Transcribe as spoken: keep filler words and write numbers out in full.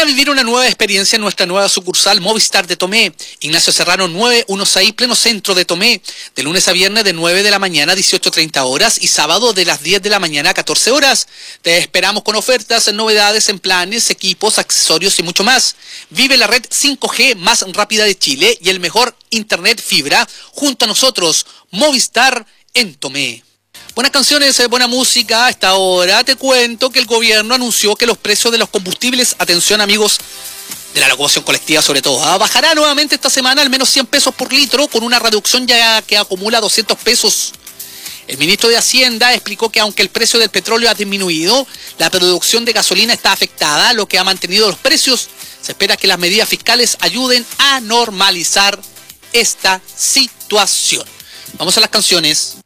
Ven a vivir una nueva experiencia en nuestra nueva sucursal Movistar de Tomé. Ignacio Serrano nueve dieciséis, pleno centro de Tomé. De lunes a viernes de nueve de la mañana a dieciocho treinta horas y sábado de las diez de la mañana a catorce horas. Te esperamos con ofertas, novedades en planes, equipos, accesorios y mucho más. Vive la red cinco G más rápida de Chile y el mejor internet fibra junto a nosotros. Movistar en Tomé. Buenas canciones, buena música. A esta hora te cuento que el gobierno anunció que los precios de los combustibles, atención amigos de la locomoción colectiva sobre todo, ¿ah? bajará nuevamente esta semana al menos cien pesos por litro, con una reducción ya que acumula doscientos pesos. El ministro de Hacienda explicó que aunque el precio del petróleo ha disminuido, la producción de gasolina está afectada, lo que ha mantenido los precios. Se espera que las medidas fiscales ayuden a normalizar esta situación. Vamos a las canciones.